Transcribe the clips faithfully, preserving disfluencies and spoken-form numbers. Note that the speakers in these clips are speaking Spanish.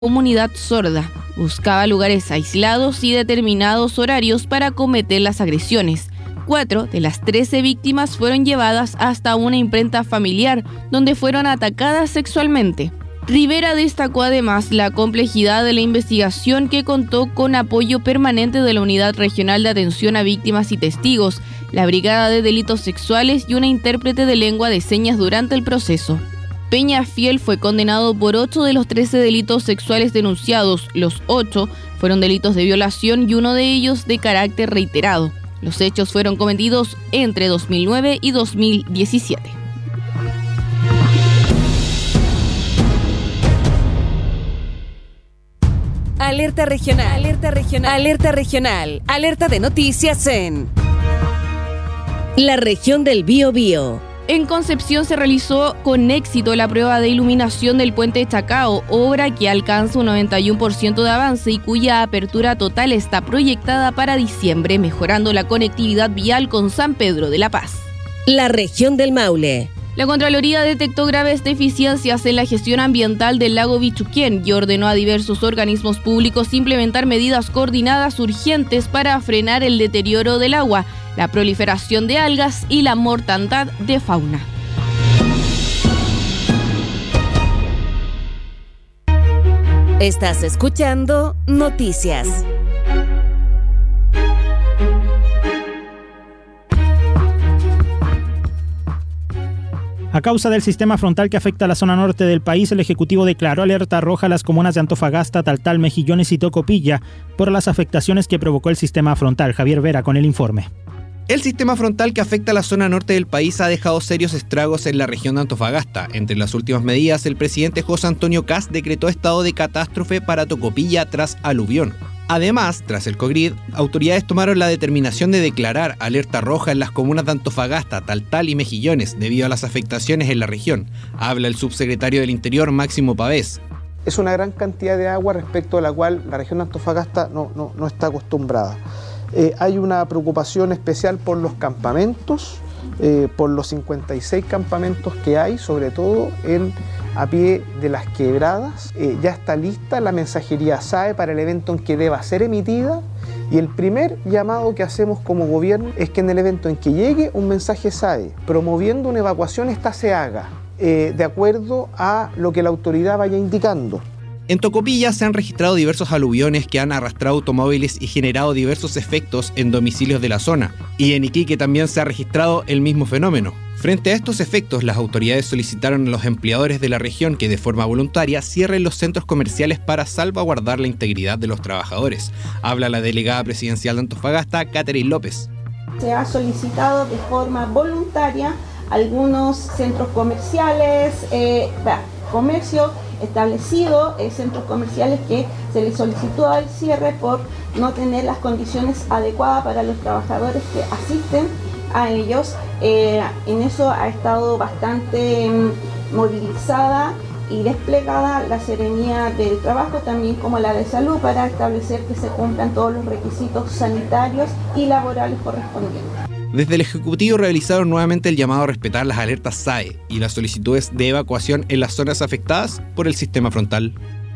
comunidad sorda. Buscaba lugares aislados y determinados horarios para cometer las agresiones. Cuatro de las trece víctimas fueron llevadas hasta una imprenta familiar, donde fueron atacadas sexualmente. Rivera destacó además la complejidad de la investigación, que contó con apoyo permanente de la Unidad Regional de Atención a Víctimas y Testigos, la Brigada de Delitos Sexuales y una intérprete de lengua de señas durante el proceso. Peñafiel fue condenado por ocho de los trece delitos sexuales denunciados. Los ocho fueron delitos de violación y uno de ellos de carácter reiterado. Los hechos fueron cometidos entre dos mil nueve y dos mil diecisiete. Alerta regional, alerta regional, alerta regional, alerta de noticias en la región del Biobío. En Concepción se realizó con éxito la prueba de iluminación del puente Chacao, obra que alcanza un noventa y uno por ciento de avance y cuya apertura total está proyectada para diciembre, mejorando la conectividad vial con San Pedro de la Paz. La región del Maule. La Contraloría detectó graves deficiencias en la gestión ambiental del lago Bichuquén y ordenó a diversos organismos públicos implementar medidas coordinadas urgentes para frenar el deterioro del agua, la proliferación de algas y la mortandad de fauna. Estás escuchando Noticias. A causa del sistema frontal que afecta a la zona norte del país, el Ejecutivo declaró alerta roja a las comunas de Antofagasta, Taltal, Mejillones y Tocopilla por las afectaciones que provocó el sistema frontal. Javier Vera con el informe. El sistema frontal que afecta a la zona norte del país ha dejado serios estragos en la región de Antofagasta. Entre las últimas medidas, el presidente José Antonio Kast decretó estado de catástrofe para Tocopilla tras aluvión. Además, tras el COVID, autoridades tomaron la determinación de declarar alerta roja en las comunas de Antofagasta, Taltal y Mejillones debido a las afectaciones en la región. Habla el subsecretario del Interior, Máximo Pavés. Es una gran cantidad de agua respecto a la cual la región de Antofagasta no, no, no está acostumbrada. Eh, hay una preocupación especial por los campamentos, eh, por los cincuenta y seis campamentos que hay, sobre todo en a pie de las quebradas. Eh, ya está lista la mensajería S A E para el evento en que deba ser emitida, y el primer llamado que hacemos como gobierno es que en el evento en que llegue un mensaje S A E promoviendo una evacuación, esta se haga eh, de acuerdo a lo que la autoridad vaya indicando. En Tocopilla se han registrado diversos aluviones que han arrastrado automóviles y generado diversos efectos en domicilios de la zona. Y en Iquique también se ha registrado el mismo fenómeno. Frente a estos efectos, las autoridades solicitaron a los empleadores de la región que de forma voluntaria cierren los centros comerciales para salvaguardar la integridad de los trabajadores. Habla la delegada presidencial de Antofagasta, Catherine López. Se ha solicitado de forma voluntaria algunos centros comerciales, eh, bah, comercio establecido, eh, centros comerciales que se les solicitó el cierre por no tener las condiciones adecuadas para los trabajadores que asisten a ellos. Eh, en eso ha estado bastante mm, movilizada y desplegada la Seremía del Trabajo, también como la de Salud, para establecer que se cumplan todos los requisitos sanitarios y laborales correspondientes. Desde el Ejecutivo realizaron nuevamente el llamado a respetar las alertas S A E y las solicitudes de evacuación en las zonas afectadas por el sistema frontal.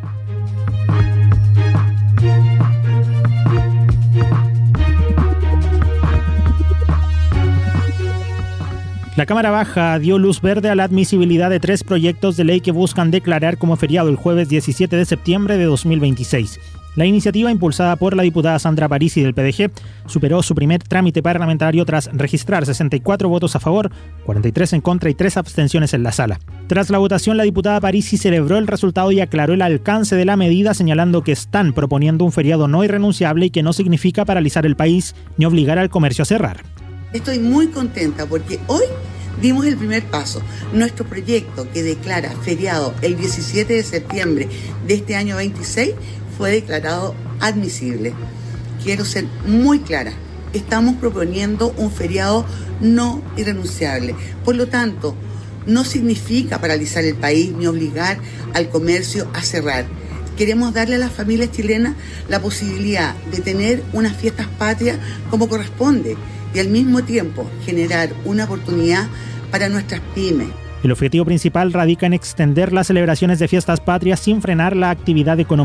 La Cámara Baja dio luz verde a la admisibilidad de tres proyectos de ley que buscan declarar como feriado el jueves diecisiete de septiembre de dos mil veintiséis. La iniciativa, impulsada por la diputada Sandra Parisi del P D G, superó su primer trámite parlamentario tras registrar sesenta y cuatro votos a favor, cuarenta y tres en contra y tres abstenciones en la sala. Tras la votación, la diputada Parisi celebró el resultado y aclaró el alcance de la medida, señalando que están proponiendo un feriado no irrenunciable y que no significa paralizar el país ni obligar al comercio a cerrar. Estoy muy contenta porque hoy dimos el primer paso. Nuestro proyecto que declara feriado el diecisiete de septiembre de este año veintiséis fue declarado admisible. Quiero ser muy clara. Estamos proponiendo un feriado no irrenunciable. Por lo tanto, no significa paralizar el país ni obligar al comercio a cerrar. Queremos darle a las familias chilenas la posibilidad de tener unas fiestas patrias como corresponde y al mismo tiempo generar una oportunidad para nuestras pymes. El objetivo principal radica en extender las celebraciones de fiestas patrias sin frenar la actividad económica.